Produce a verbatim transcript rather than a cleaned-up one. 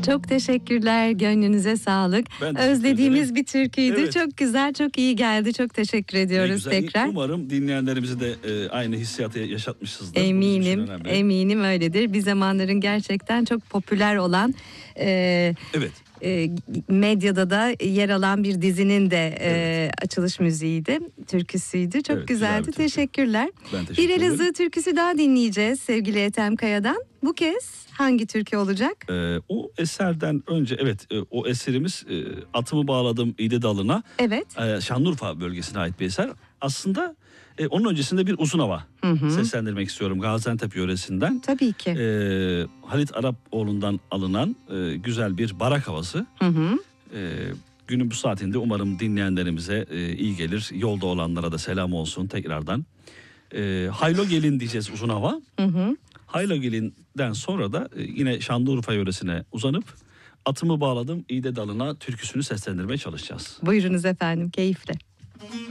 Çok teşekkürler. Gönlünüze sağlık. Özlediğimiz bir türküydü. Evet. Çok güzel, çok iyi geldi. Çok teşekkür ediyoruz tekrar. Umarım dinleyenlerimizi de e, aynı hissiyatı yaşatmışızdır. Eminim, eminim öyledir. Bir zamanların gerçekten çok popüler olan e, evet. e, medyada da yer alan bir dizinin de e, evet. açılış müziğiydi, türküsüydü. Çok evet, güzeldi. Güzel bir teşekkürler. Ben teşekkür bir Elazığ türküsü daha dinleyeceğiz sevgili Ethem Kaya'dan. Bu kez hangi türkü olacak? Ee, o eserden önce evet e, o eserimiz e, Atımı Bağladım İğde Dalına. Evet. E, Şanlıurfa bölgesine ait bir eser. Aslında e, onun öncesinde bir uzun hava hı hı. seslendirmek istiyorum Gaziantep yöresinden. Tabii ki. E, Halit Arapoğlu'ndan alınan e, güzel bir barak havası. Hı hı. E, günün bu saatinde umarım dinleyenlerimize e, iyi gelir. Yolda olanlara da selam olsun tekrardan. E, Haylo Gelin diyeceğiz uzun hava. Hı hı. Haylo Gelin'den sonra da yine Şanlıurfa yöresine uzanıp Atımı Bağladım İğde Dalına türküsünü seslendirmeye çalışacağız. Buyurunuz efendim, keyifle.